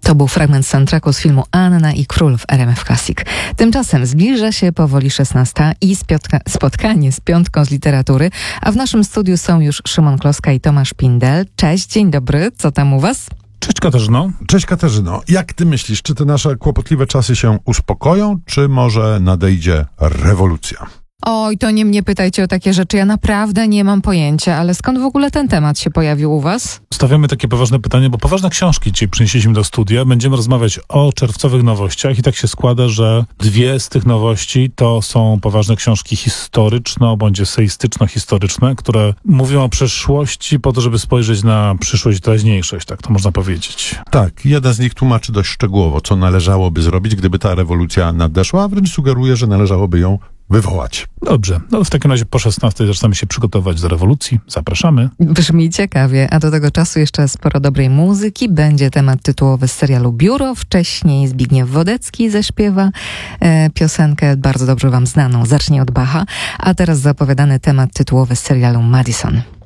To był fragment soundtracku z filmu Anna i Król w RMF Classic. Tymczasem zbliża się powoli 16 i spotkanie z piątką z literatury, a w naszym studiu są już Szymon Kloska i Tomasz Pindel. Cześć, dzień dobry, co tam u was? Cześć Katarzyno. Cześć Katarzyno. Jak ty myślisz, czy te nasze kłopotliwe czasy się uspokoją, czy może nadejdzie rewolucja? Oj, to nie mnie pytajcie o takie rzeczy, ja naprawdę nie mam pojęcia, ale skąd w ogóle ten temat się pojawił u was? Stawiamy takie poważne pytanie, bo poważne książki dzisiaj przynieśliśmy do studia. Będziemy rozmawiać o czerwcowych nowościach i tak się składa, że dwie z tych nowości to są poważne książki historyczno- bądź eseistyczno-historyczne, które mówią o przeszłości po to, żeby spojrzeć na przyszłość i teraźniejszość, tak to można powiedzieć. Tak, jeden z nich tłumaczy dość szczegółowo, co należałoby zrobić, gdyby ta rewolucja nadeszła, a wręcz sugeruje, że należałoby ją wywołać. Dobrze, no w takim razie po 16 zaczynamy się przygotować do rewolucji. Zapraszamy. Brzmi ciekawie, a do tego czasu jeszcze sporo dobrej muzyki. Będzie temat tytułowy z serialu Biuro. Wcześniej Zbigniew Wodecki zaśpiewa piosenkę bardzo dobrze wam znaną, Zacznie od Bacha. A teraz zapowiadany temat tytułowy z serialu Madison.